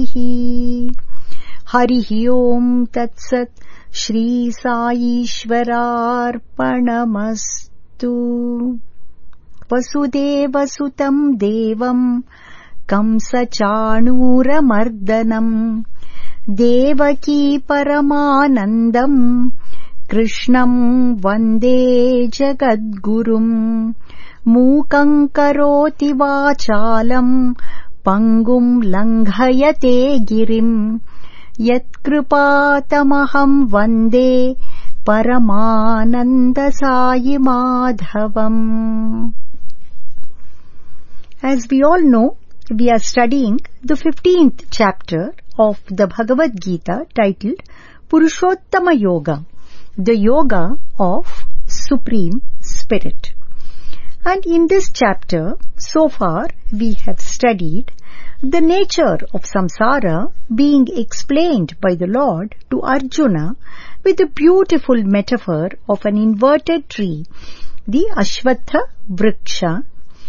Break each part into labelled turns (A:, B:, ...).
A: Harihi. Harihi Om Tat Sat. Shri Sai Ishwararpanamastu. Vasudeva Sutam Devam Kamsa Chanura Mardanam Devaki Paramanandam Krishnam Vande Jagadgurum. Mukam Karoti Vachalam Pangum Langhayate Girim Yatkripatamaham Vande Paramananda Sai Madhavam. As we all know, we are studying the 15th chapter of the Bhagavad Gita titled Purushottama Yoga, the Yoga of Supreme Spirit. And in this chapter, so far, we have studied the nature of samsara being explained by the Lord to Arjuna with the beautiful metaphor of an inverted tree, the Ashwatha Vriksha,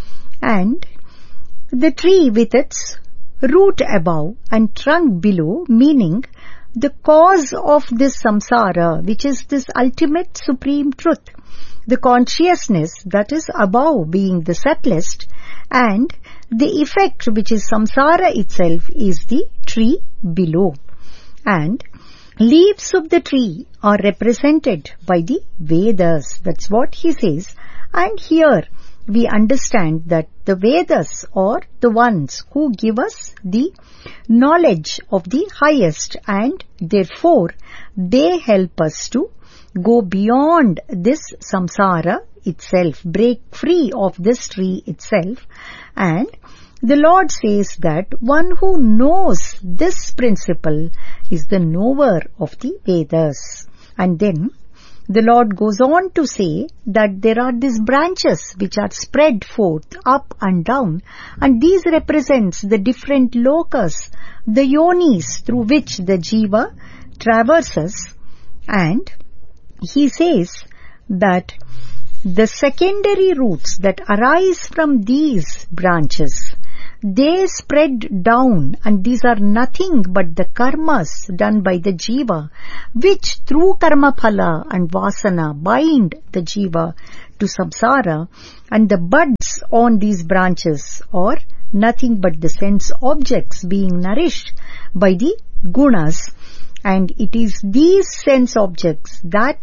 A: and the tree with its root above and trunk below, meaning the cause of this samsara, which is this ultimate supreme truth, the consciousness that is above being the subtlest, and the effect, which is samsara itself, is the tree below. And leaves of the tree are represented by the Vedas. That's what he says. And here we understand that the Vedas are the ones who give us the knowledge of the highest, and therefore they help us to go beyond this samsara itself, break free of this tree itself. And the Lord says that one who knows this principle is the knower of the Vedas. And then the Lord goes on to say that there are these branches which are spread forth up and down, and these represents the different lokas, the yonis through which the jiva traverses. And he says that the secondary roots that arise from these branches, they spread down, and these are nothing but the karmas done by the jiva, which through karma phala and vasana bind the jiva to samsara, and the buds on these branches are nothing but the sense objects being nourished by the gunas, and it is these sense objects that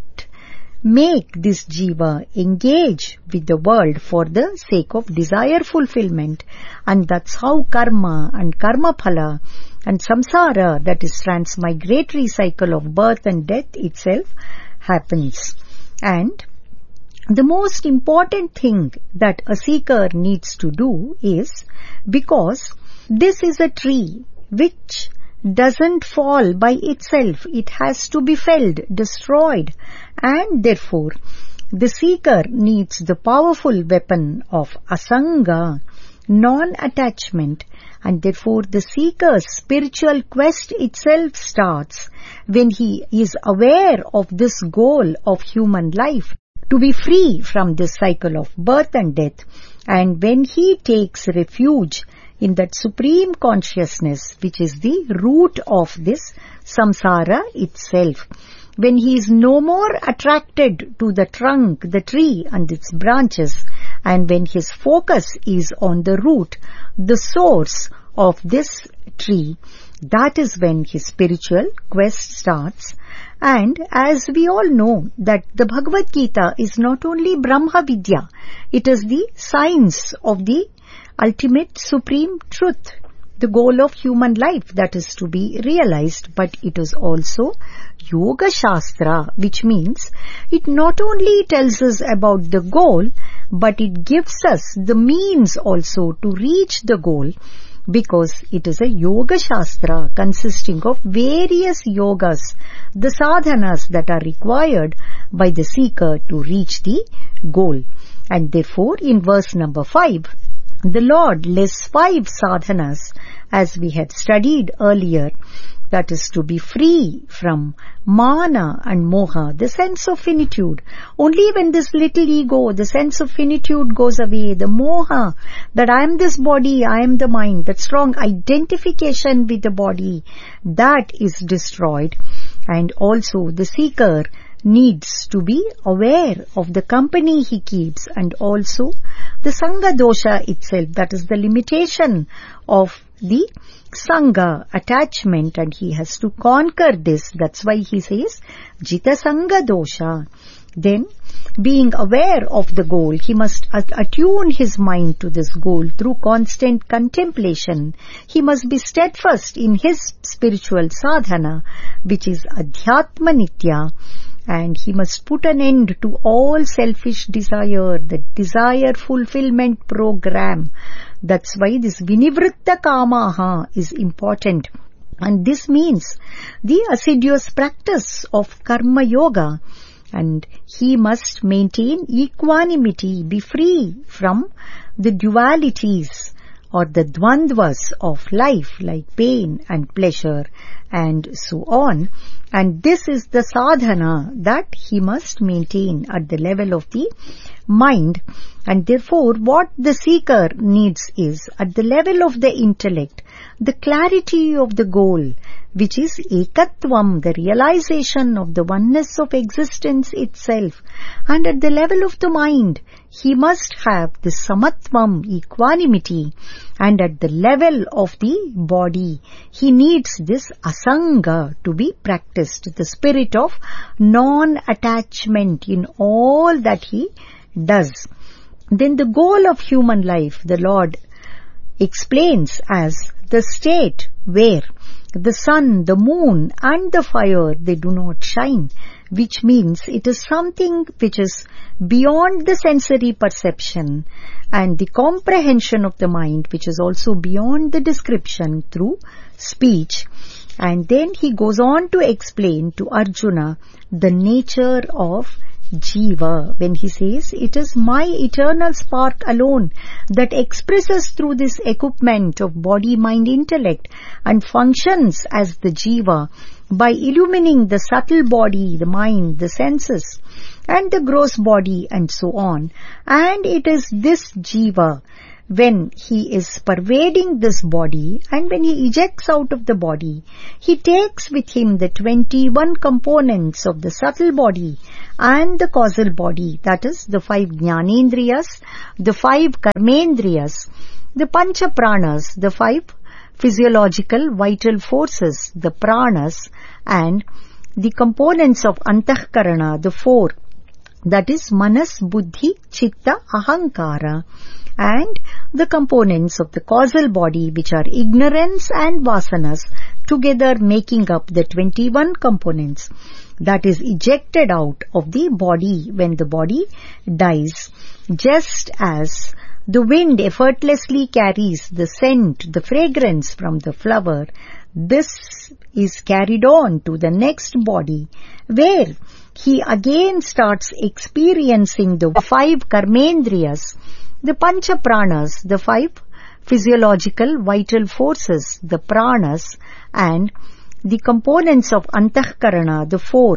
A: make this jiva engage with the world for the sake of desire fulfillment. And that's how karma and karma phala and samsara, that is transmigratory cycle of birth and death itself, happens. And the most important thing that a seeker needs to do is, because this is a tree which doesn't fall by itself, it has to be felled, destroyed, and therefore the seeker needs the powerful weapon of asanga, non-attachment, and therefore the seeker's spiritual quest itself starts when he is aware of this goal of human life, to be free from this cycle of birth and death, and when he takes refuge in that supreme consciousness which is the root of this samsara itself. When he is no more attracted to the trunk, the tree and its branches, and when his focus is on the root, the source of this tree, that is when his spiritual quest starts. And as we all know that the Bhagavad Gita is not only Brahma Vidya, it is the science of the ultimate supreme truth, the goal of human life that is to be realized, but it is also Yoga Shastra, which means it not only tells us about the goal, but it gives us the means also to reach the goal, because it is a Yoga Shastra consisting of various yogas, the sadhanas that are required by the seeker to reach the goal. And therefore, in verse number 5, the Lord lists 5 sadhanas, as we had studied earlier, that is to be free from mana and moha, the sense of finitude. Only when this little ego, the sense of finitude goes away, the moha, that I am this body, I am the mind, that strong identification with the body, that is destroyed. And also the seeker needs to be aware of the company he keeps, and also the sangha dosha itself, that is the limitation of the sangha attachment, and he has to conquer this. That's why he says jita sangha dosha. Then, being aware of the goal, he must attune his mind to this goal through constant contemplation. He must be steadfast in his spiritual sadhana, which is adhyatma nitya, and he must put an end to all selfish desire, the desire fulfillment program. That's why this vinivritta kamaha is important. And this means the assiduous practice of karma yoga. And he must maintain equanimity, be free from the dualities or the dvandvas of life, like pain and pleasure and so on. And this is the sadhana that he must maintain at the level of the mind. And therefore, what the seeker needs is, at the level of the intellect, the clarity of the goal, which is ekatvam, the realization of the oneness of existence itself. And at the level of the mind, he must have the samatvam, equanimity. And at the level of the body, he needs this asanga to be practiced, the spirit of non-attachment in all that he does. Then the goal of human life, the Lord explains as the state where the sun, the moon and the fire, they do not shine, which means it is something which is beyond the sensory perception and the comprehension of the mind, which is also beyond the description through speech. And then he goes on to explain to Arjuna the nature of Jiva, when he says, it is my eternal spark alone that expresses through this equipment of body, mind, intellect and functions as the Jiva by illumining the subtle body, the mind, the senses and the gross body and so on. And it is this Jiva, when he is pervading this body and when he ejects out of the body, he takes with him the 21 components of the subtle body and the causal body, that is the 5 jnanendriyas, the 5 karmendriyas, the pancha pranas, the 5 physiological vital forces, the pranas, and the components of antahkarana, the 4, that is manas, buddhi, chitta, ahankara, and the components of the causal body, which are ignorance and vasanas, together making up the 21 components that is ejected out of the body when the body dies. Just as the wind effortlessly carries the scent, the fragrance from the flower, this is carried on to the next body, where he again starts experiencing the 5 karmendriyas, the pancha pranas, the 5 physiological vital forces, the pranas, and the components of antahkarana, the 4,